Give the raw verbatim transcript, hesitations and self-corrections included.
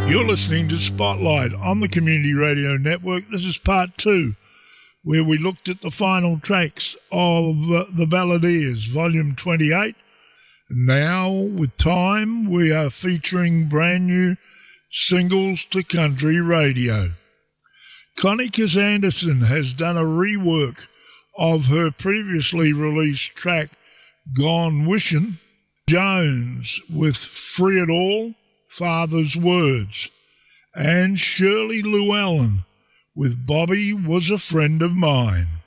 You're listening to Spotlight on the Community Radio Network. This is part two, where we looked at the final tracks of uh, The Balladeers, Volume twenty-eight. Now, with time, we are featuring brand new singles to country radio. Connie Kazanderson has done a rework of her previously released track, Gone Wishin'. Jones with Free It All, Father's Words, and Shirley Llewellyn with Bobby Was a Friend of Mine.